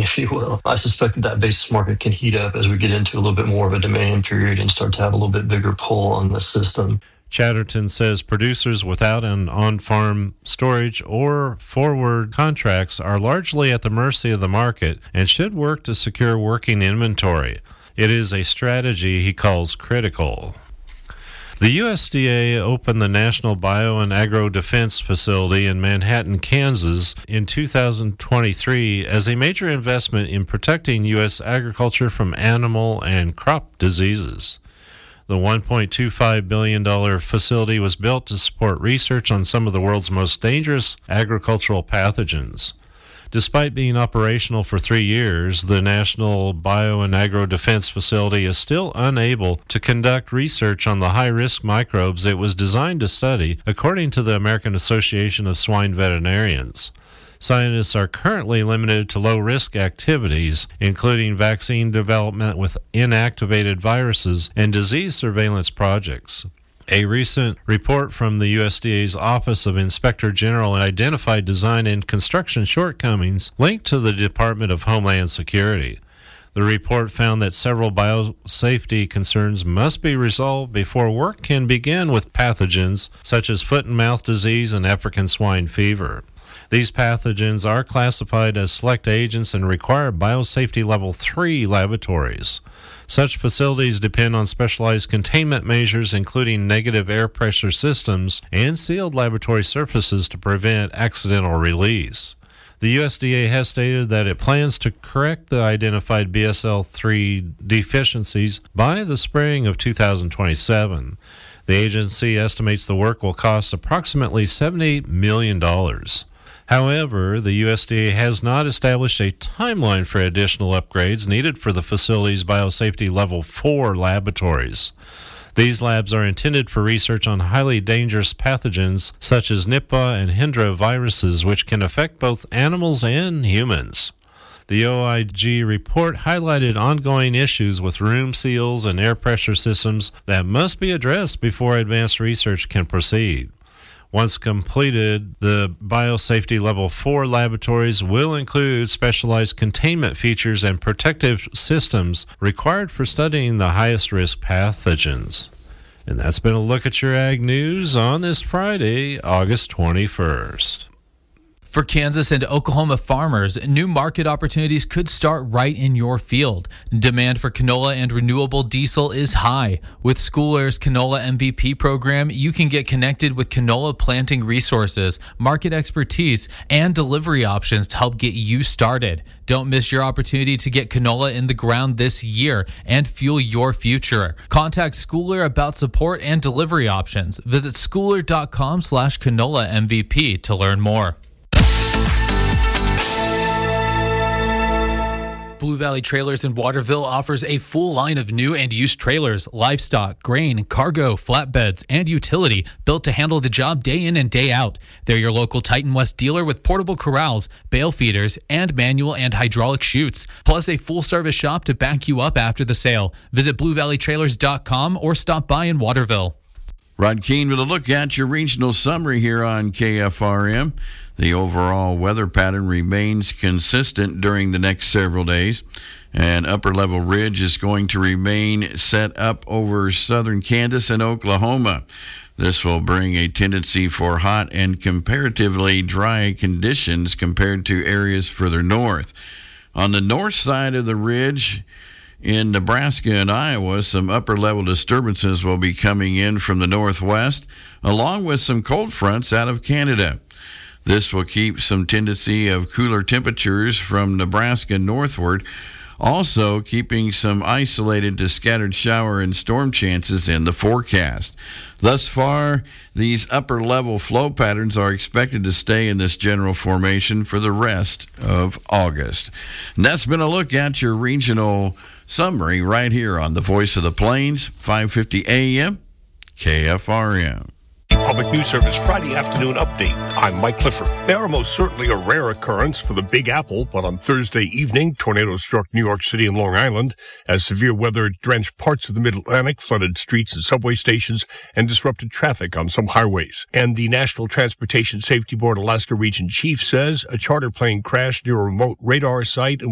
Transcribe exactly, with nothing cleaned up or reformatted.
if you will. I suspect that that basis market can heat up as we get into a little bit more of a demand period and start to have a little bit bigger pull on the system. Chatterton says producers without an on-farm storage or forward contracts are largely at the mercy of the market and should work to secure working inventory. It is a strategy he calls critical. The U S D A opened the National Bio and Agro Defense Facility in Manhattan, Kansas in two thousand twenty-three as a major investment in protecting U S agriculture from animal and crop diseases. The one point two five billion dollars facility was built to support research on some of the world's most dangerous agricultural pathogens. Despite being operational for three years, the National Bio and Agro Defense Facility is still unable to conduct research on the high-risk microbes it was designed to study, according to the American Association of Swine Veterinarians. Scientists are currently limited to low-risk activities, including vaccine development with inactivated viruses and disease surveillance projects. A recent report from the U S D A's Office of Inspector General identified design and construction shortcomings linked to the Department of Homeland Security. The report found that several biosafety concerns must be resolved before work can begin with pathogens such as foot and mouth disease and African swine fever. These pathogens are classified as select agents and require biosafety level three laboratories. Such facilities depend on specialized containment measures, including negative air pressure systems and sealed laboratory surfaces to prevent accidental release. The U S D A has stated that it plans to correct the identified B S L three deficiencies by the spring of two thousand twenty-seven. The agency estimates the work will cost approximately seventy million dollars. However, the U S D A has not established a timeline for additional upgrades needed for the facility's biosafety level four laboratories. These labs are intended for research on highly dangerous pathogens such as Nipah and Hendra viruses, which can affect both animals and humans. The O I G report highlighted ongoing issues with room seals and air pressure systems that must be addressed before advanced research can proceed. Once completed, the biosafety level four laboratories will include specialized containment features and protective systems required for studying the highest risk pathogens. And that's been a look at your ag news on this Friday, August twenty-first. For Kansas and Oklahoma farmers, new market opportunities could start right in your field. Demand for canola and renewable diesel is high. With Schooler's Canola M V P program, you can get connected with canola planting resources, market expertise, and delivery options to help get you started. Don't miss your opportunity to get canola in the ground this year and fuel your future. Contact Schooler about support and delivery options. Visit schooler.com slash canola MVP to learn more. Blue Valley Trailers in Waterville offers a full line of new and used trailers, livestock, grain, cargo, flatbeds, and utility built to handle the job day in and day out. They're your local Titan West dealer with portable corrals, bale feeders, and manual and hydraulic chutes, plus a full-service shop to back you up after the sale. Visit blue valley trailers dot com or stop by in Waterville. Rod Keene with a look at your regional summary here on K F R M. The overall weather pattern remains consistent during the next several days. An upper-level ridge is going to remain set up over southern Kansas and Oklahoma. This will bring a tendency for hot and comparatively dry conditions compared to areas further north. On the north side of the ridge, in Nebraska and Iowa, some upper-level disturbances will be coming in from the northwest, along with some cold fronts out of Canada. This will keep some tendency of cooler temperatures from Nebraska northward, also keeping some isolated to scattered shower and storm chances in the forecast. Thus far, these upper-level flow patterns are expected to stay in this general formation for the rest of August. And that's been a look at your regional summary right here on the Voice of the Plains, five fifty A M, K F R M. Public News Service Friday afternoon update. I'm Mike Clifford. They are most certainly a rare occurrence for the Big Apple, but on Thursday evening, tornadoes struck New York City and Long Island as severe weather drenched parts of the Mid-Atlantic, flooded streets and subway stations, and disrupted traffic on some highways. And the National Transportation Safety Board Alaska Region Chief says a charter plane crashed near a remote radar site and